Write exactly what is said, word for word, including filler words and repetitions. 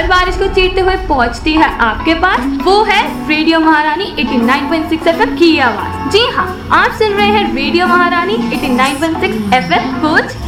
बारिश को चीरते हुए पहुंचती है आपके पास। वो है रेडियो महारानी नवासी पॉइंट सिक्स एफएम की आवाज। जी हाँ, आप सुन रहे हैं रेडियो महारानी नवासी पॉइंट सिक्स एफएम कुछ